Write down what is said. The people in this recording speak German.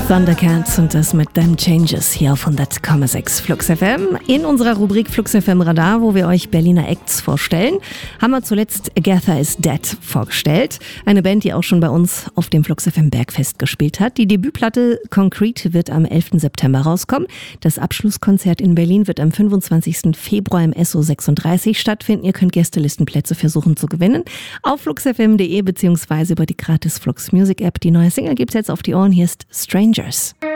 Thundercats und das mit Them Changes hier auf 100,6 Flux FM. In unserer Rubrik Flux FM Radar, wo wir euch Berliner Acts vorstellen, haben wir zuletzt Agatha is Dead vorgestellt. Eine Band, die auch schon bei uns auf dem Flux FM Bergfest gespielt hat. Die Debütplatte Concrete wird am 11. September rauskommen. Das Abschlusskonzert in Berlin wird am 25. Februar im SO36 stattfinden. Ihr könnt Gästelistenplätze versuchen zu gewinnen auf fluxfm.de bzw. über die gratis Flux Music App. Die neue Single gibt's jetzt auf die Ohren. Hier ist Strangers.